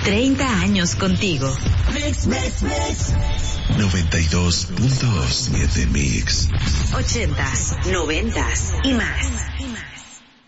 30 años contigo. Mix. 92.7 Mix. 80s, 90s y más.